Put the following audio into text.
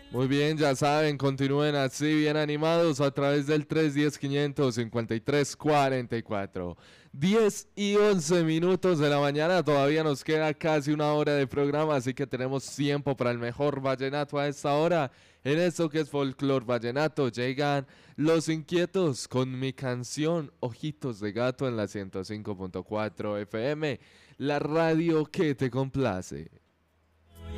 Muy bien, ya saben, continúen así bien animados a través del 310-553-44. 10 y 11 minutos de la mañana, todavía nos queda casi una hora de programa, así que tenemos tiempo para el mejor vallenato a esta hora. En esto que es Folklore Vallenato llegan Los Inquietos con mi canción Ojitos de Gato en la 105.4 FM, la radio que te complace.